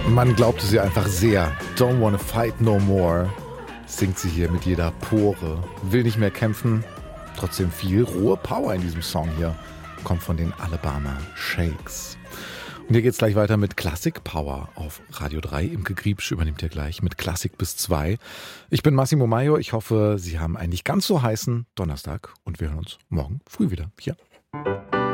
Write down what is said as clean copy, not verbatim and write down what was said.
Man glaubt es ihr einfach sehr. Don't wanna fight no more, singt sie hier mit jeder Pore. Will nicht mehr kämpfen, trotzdem viel rohe Power in diesem Song hier. Kommt von den Alabama Shakes. Und hier geht's gleich weiter mit Classic Power auf Radio 3. Imke Griebsch übernimmt hier gleich mit Klassik bis 2. Ich bin Massimo Maio. Ich hoffe, Sie haben einen nicht ganz so heißen Donnerstag und wir hören uns morgen früh wieder hier.